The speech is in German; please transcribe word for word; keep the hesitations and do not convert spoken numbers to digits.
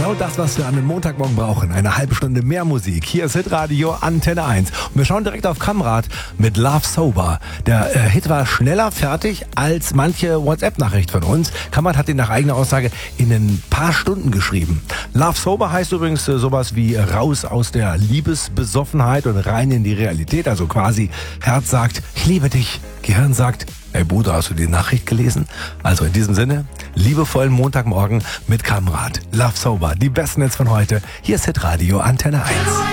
Genau das, was wir an einem Montagmorgen brauchen. Eine halbe Stunde mehr Musik. Hier ist Hitradio Antenne eins. Und wir schauen direkt auf Kamrat mit Love Sober. Der äh, Hit war schneller fertig als manche WhatsApp-Nachricht von uns. Kamrat hat ihn nach eigener Aussage in ein paar Stunden geschrieben. Love Sober heißt übrigens äh, sowas wie raus aus der Liebesbesoffenheit und rein in die Realität. Also quasi Herz sagt, ich liebe dich. Gehirn sagt, ey Bruder, hast du die Nachricht gelesen? Also in diesem Sinne, liebevollen Montagmorgen mit Kamrat. Love Sober, die besten Hits von heute. Hier ist Hitradio Antenne eins.